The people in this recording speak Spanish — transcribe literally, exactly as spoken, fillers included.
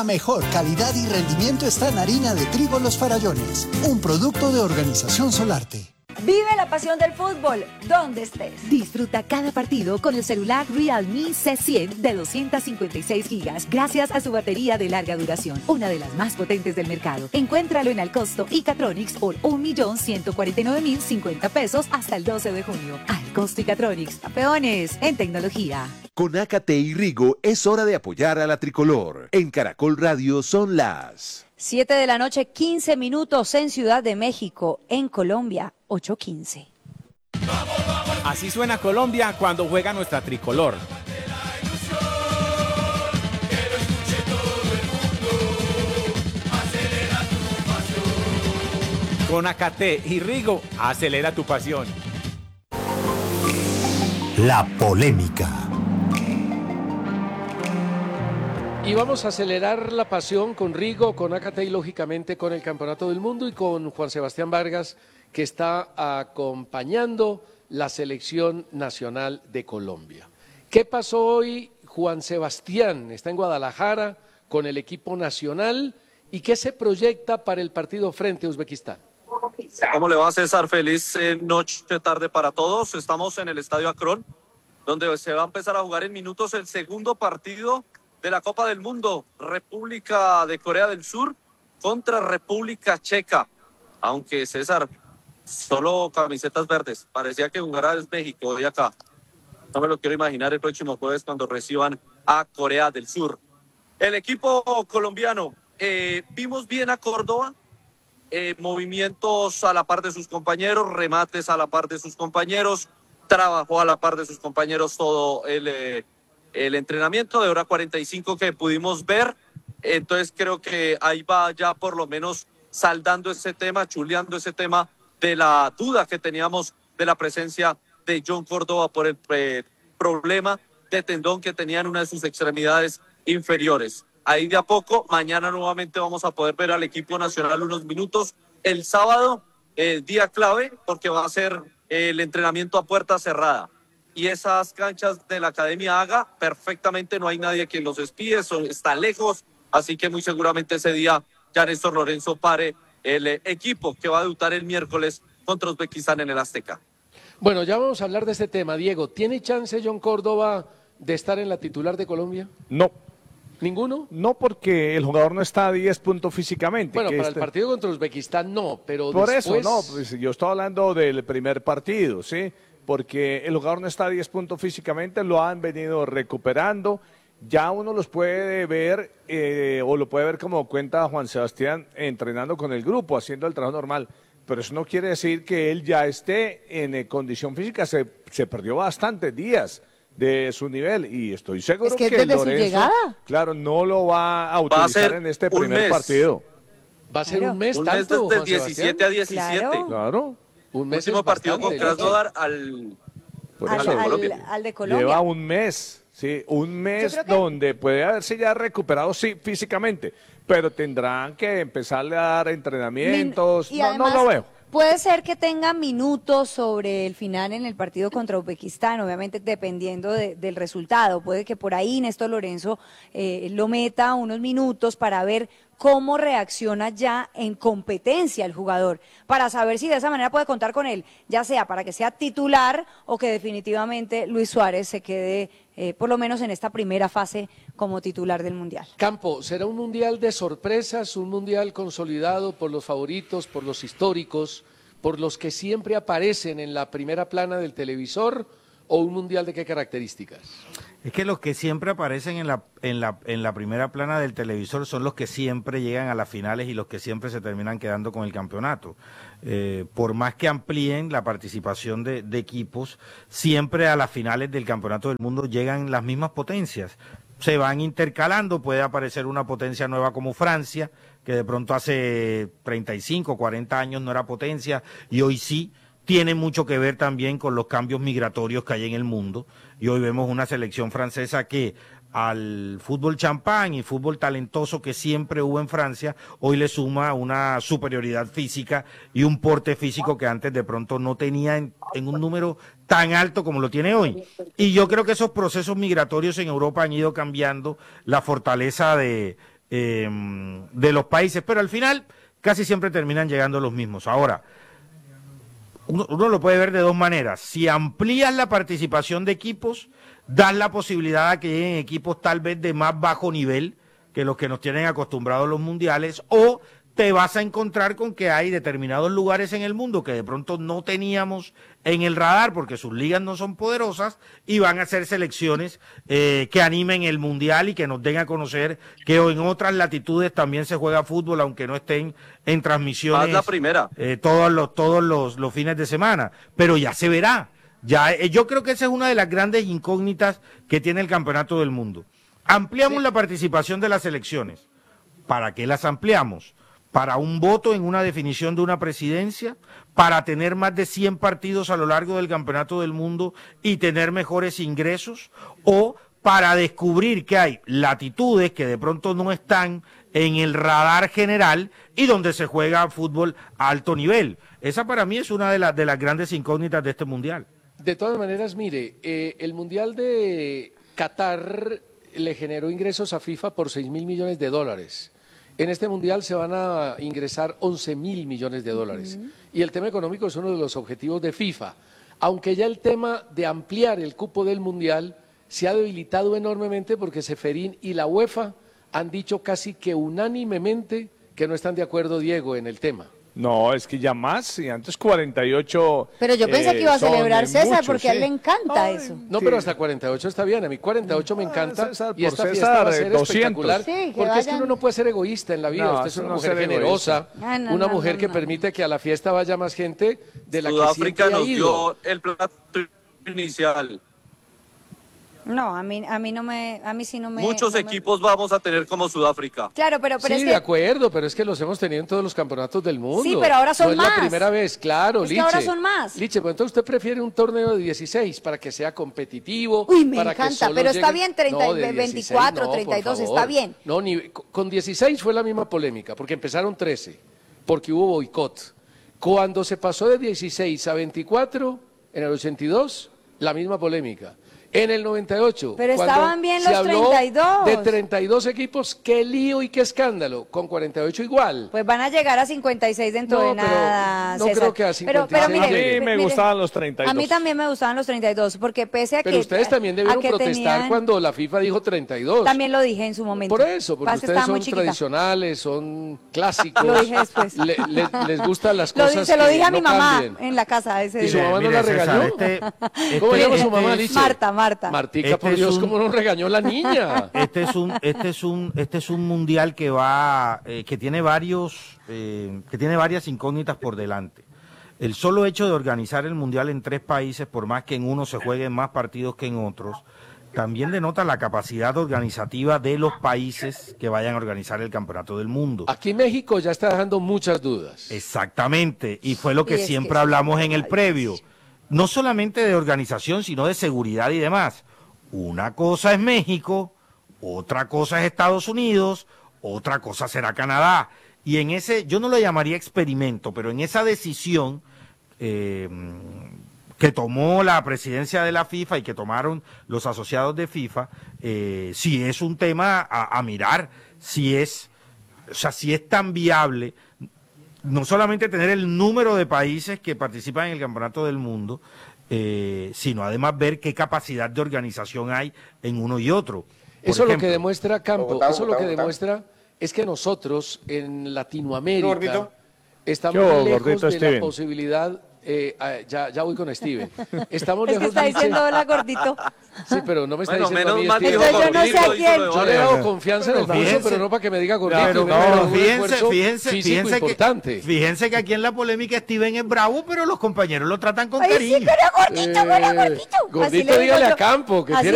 La mejor calidad y rendimiento está en harina de trigo Los Farallones, un producto de Organización Solarte. Vive la pasión del fútbol, donde estés. Disfruta cada partido con el celular Realme C cien de doscientos cincuenta y seis gigas, gracias a su batería de larga duración, una de las más potentes del mercado. Encuéntralo en Alcosto y Catronics por un millón ciento cuarenta y nueve mil cincuenta pesos hasta el doce de junio. Alcosto y Catronics, campeones en tecnología. Con Acate y Rigo es hora de apoyar a la tricolor. En Caracol Radio son las siete de la noche, quince minutos en Ciudad de México, en Colombia, ocho quince. Así suena Colombia cuando juega nuestra tricolor. Con Acate y Rigo, acelera tu pasión. La polémica. Y vamos a acelerar la pasión con Rigo, con Acate y lógicamente con el Campeonato del Mundo y con Juan Sebastián Vargas, que está acompañando la selección nacional de Colombia. ¿Qué pasó hoy, Juan Sebastián? Está en Guadalajara con el equipo nacional y ¿qué se proyecta para el partido frente a Uzbekistán? ¿Cómo le va, César? Feliz eh, noche, tarde para todos. Estamos en el Estadio Akron, donde se va a empezar a jugar en minutos el segundo partido de la Copa del Mundo, República de Corea del Sur contra República Checa. Aunque, César, solo camisetas verdes, parecía que jugara es México hoy acá. No me lo quiero imaginar el próximo jueves cuando reciban a Corea del Sur. El equipo colombiano, eh, vimos bien a Córdoba, eh, movimientos a la par de sus compañeros, remates a la par de sus compañeros, trabajó a la par de sus compañeros todo el... Eh, el entrenamiento de hora cuarenta y cinco que pudimos ver. Entonces creo que ahí va ya por lo menos saldando ese tema, chuleando ese tema de la duda que teníamos de la presencia de John Córdoba por el eh, problema de tendón que tenía en una de sus extremidades inferiores. Ahí de a poco, mañana nuevamente vamos a poder ver al equipo nacional unos minutos. El sábado, eh, día clave, porque va a ser eh, el entrenamiento a puerta cerrada. Y esas canchas de la Academia Haga, perfectamente no hay nadie que los espíe, son, está lejos, así que muy seguramente ese día ya Néstor Lorenzo pare el eh, equipo que va a debutar el miércoles contra Uzbekistán en el Azteca. Bueno, ya vamos a hablar de este tema. Diego, ¿tiene chance John Córdoba de estar en la titular de Colombia? No. ¿Ninguno? No, porque el jugador no está a diez puntos físicamente. Bueno, que para este... el partido contra Uzbekistán no, pero Por después... eso, no, pues yo estoy hablando del primer partido, ¿sí? Porque el jugador no está a diez puntos físicamente, lo han venido recuperando, ya uno los puede ver, eh, o lo puede ver como cuenta Juan Sebastián, entrenando con el grupo, haciendo el trabajo normal, pero eso no quiere decir que él ya esté en eh, condición física, se, se perdió bastantes días de su nivel, y estoy seguro es que, que desde Lorenzo, su llegada, claro, no lo va a utilizar va a en este primer mes. partido. Va a ser claro. un mes Un tanto, mes desde Juan diecisiete a diecisiete. Claro. Claro. Un mes Último es partido bastante, con Krasnodar al, Por al, eso, al- Colombia. al de Colombia. Lleva un mes, sí, un mes creo que- donde puede haberse ya recuperado sí, físicamente, pero tendrán que empezarle a dar entrenamientos, Min- y no, además, no lo veo. Puede ser que tenga minutos sobre el final en el partido contra Uzbekistán, obviamente dependiendo de- del resultado. Puede que por ahí Néstor Lorenzo eh, lo meta unos minutos para ver cómo reacciona ya en competencia el jugador, para saber si de esa manera puede contar con él, ya sea para que sea titular o que definitivamente Luis Suárez se quede eh, por lo menos en esta primera fase como titular del Mundial. Campo, ¿será un mundial de sorpresas, un mundial consolidado por los favoritos, por los históricos, por los que siempre aparecen en la primera plana del televisor, o un mundial de qué características? Es que los que siempre aparecen en la, en la, en la primera plana del televisor son los que siempre llegan a las finales y los que siempre se terminan quedando con el campeonato. Eh, por más que amplíen la participación de, de equipos, siempre a las finales del campeonato del mundo llegan las mismas potencias. Se van intercalando, puede aparecer una potencia nueva como Francia, que de pronto hace treinta y cinco, cuarenta años no era potencia y hoy sí. Tiene mucho que ver también con los cambios migratorios que hay en el mundo, y hoy vemos una selección francesa que al fútbol champán y fútbol talentoso que siempre hubo en Francia, hoy le suma una superioridad física y un porte físico que antes de pronto no tenía en, en un número tan alto como lo tiene hoy. Y yo creo que esos procesos migratorios en Europa han ido cambiando la fortaleza de eh, de los países, pero al final casi siempre terminan llegando los mismos. Ahora, uno, uno lo puede ver de dos maneras. Si amplías la participación de equipos, das la posibilidad a que lleguen equipos tal vez de más bajo nivel que los que nos tienen acostumbrados los mundiales, o te vas a encontrar con que hay determinados lugares en el mundo que de pronto no teníamos en el radar porque sus ligas no son poderosas y van a hacer selecciones eh, que animen el mundial y que nos den a conocer que en otras latitudes también se juega fútbol, aunque no estén en transmisiones Haz la primera. Eh, todos los todos los, los fines de semana, pero ya se verá. Ya, eh, yo creo que esa es una de las grandes incógnitas que tiene el Campeonato del Mundo. Ampliamos sí. la participación de las selecciones. ¿Para qué las ampliamos? ¿Para un voto en una definición de una presidencia? ¿Para tener más de cien partidos a lo largo del Campeonato del Mundo y tener mejores ingresos? ¿O para descubrir que hay latitudes que de pronto no están en el radar general y donde se juega fútbol a alto nivel? Esa para mí es una de, las de las grandes incógnitas de este Mundial. De todas maneras, mire, eh, el Mundial de Qatar le generó ingresos a FIFA por seis mil millones de dólares. En este Mundial se van a ingresar once mil millones de dólares. Uh-huh. Y el tema económico es uno de los objetivos de FIFA. Aunque ya el tema de ampliar el cupo del Mundial se ha debilitado enormemente porque Ceferín y la UEFA han dicho casi que unánimemente que no están de acuerdo, Diego, en el tema. No, es que ya más, y antes cuarenta y ocho. Pero yo pensé eh, que iba a celebrar César, muchos, porque sí. a él le encanta Ay, eso. No, sí. pero hasta cuarenta y ocho está bien, a mí cuarenta y ocho me encanta, César, y esta César, fiesta va a ser doscientos. espectacular, Sí, que porque vayan... es que uno no puede ser egoísta en la vida, No, usted es una no mujer generosa, ah, no, una no, mujer no, que no. permite que a la fiesta vaya más gente de la Sudáfrica que siempre ha nos ido. dio el plato inicial. No, a mí, a mí no me, a mí sí no me... Muchos no me... equipos vamos a tener como Sudáfrica. Claro, pero, pero Sí, es de que... acuerdo, pero es que los hemos tenido en todos los campeonatos del mundo. Sí, pero ahora son no más. es la primera vez, claro, Es que Liche. ahora son más. Liche, pues entonces usted prefiere un torneo de dieciséis para que sea competitivo. Uy, me para que encanta, solo pero está lleguen- bien treinta, No, de veinticuatro, dieciséis, no, treinta y dos, por está favor. bien. No, ni, con dieciséis fue la misma polémica, porque empezaron trece, porque hubo boicot. Cuando se pasó de dieciséis a veinticuatro, en el ochenta y dos, la misma polémica. En el noventa y ocho, Pero cuando estaban bien se los habló treinta y dos. de treinta y dos equipos, qué lío y qué escándalo, con cuarenta y ocho igual. Pues van a llegar a cincuenta y seis dentro No, de pero nada, no César. creo que a Pero, pero cincuenta y seis mire, A mí llegue. me mire, gustaban los treinta y dos. A mí también me gustaban los treinta y dos, porque pese a Pero que... ustedes también a debieron que protestar tenían- cuando la FIFA dijo treinta y dos. También lo dije en su momento. Por eso, porque Pasa que ustedes estaba son muy chiquita. tradicionales, son clásicos. Lo dije después. Le- le- les gustan las Lo di- cosas se lo que dije a mi no mamá cambien. en la casa ese ¿Y su día. mamá no Mire, la César, regañó? este- ¿Cómo este- llama su mamá, este- Liche? Marta, Marta. Martica, Este por es Dios, un- ¿cómo nos regañó la niña? Este es un, este es un, este es un mundial que va, eh, que tiene varios, eh, que tiene varias incógnitas por delante. El solo hecho de organizar el mundial en tres países, por más que en uno se jueguen más partidos que en otros, también denota la capacidad organizativa de los países que vayan a organizar el Campeonato del Mundo. Aquí México ya está dejando muchas dudas. Exactamente, y fue lo que Sí, es siempre que sí, hablamos en el ay, previo, no solamente de organización, sino de seguridad y demás. Una cosa es México, otra cosa es Estados Unidos, otra cosa será Canadá. Y en ese, yo no lo llamaría experimento, pero en esa decisión eh, que tomó la presidencia de la FIFA y que tomaron los asociados de FIFA, eh, si es un tema a, a mirar, si es, o sea, si es tan viable no solamente tener el número de países que participan en el Campeonato del Mundo, eh, sino además ver qué capacidad de organización hay en uno y otro. Por Eso ejemplo, lo que demuestra Campo, Bogotá, eso Bogotá, lo que Bogotá. demuestra es que nosotros en Latinoamérica Gordito. estamos ¿Qué hubo, lejos gordito de Steven? la posibilidad, eh, ah, ya, ya voy con Steven, estamos Es que lejos está Liche. diciendo hola gordito. Sí, pero no me está Bueno, diciendo a menos mí, mal Steven. dijo Entonces yo no sé a gordito, quién. hizo lo de Yo le he dado Jorge. confianza en el Pero curso, fíjense- pero no para que me diga gordito. Pero y me haga no, un fíjense, esfuerzo fíjense, físico fíjense importante. que, fíjense que aquí en la polémica Steven es bravo, pero los compañeros lo tratan con Ay, sí, cariño. que era gordito, que era Eh, gordito. Así gordito, le digo dígale yo. a Campo, que Así tiene